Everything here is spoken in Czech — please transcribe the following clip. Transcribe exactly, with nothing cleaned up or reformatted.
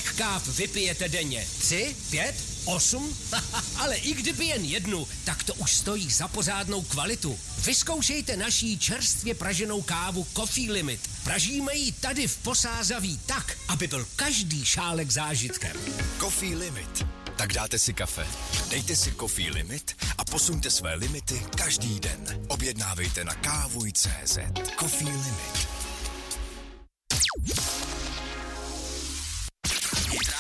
Kolik káv vypijete denně? Tři? Pět? Osm? Ale i kdyby jen jednu, tak to už stojí za pořádnou kvalitu. Vyzkoušejte naší čerstvě praženou kávu Coffee Limit. Pražíme ji tady v Posázaví tak, aby byl každý šálek zážitkem. Coffee Limit. Tak dáte si kafe, dejte si Coffee Limit a posuňte své limity každý den. Objednávejte na kávuj tečka cé zet. Coffee Limit.